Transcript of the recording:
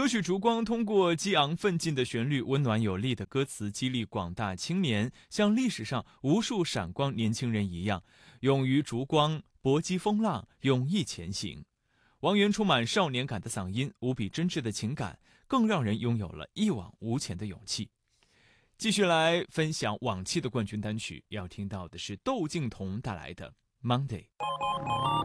歌曲《烛光》通过激昂奋进的旋律、温暖有力的歌词，激励广大青年像历史上无数闪光年轻人一样，勇于烛光，搏击风浪，勇毅前行。王源充满少年感的嗓音，无比真挚的情感，更让人拥有了一往无前的勇气。继续来分享往期的冠军单曲，要听到的是窦靖童带来的《Monday》。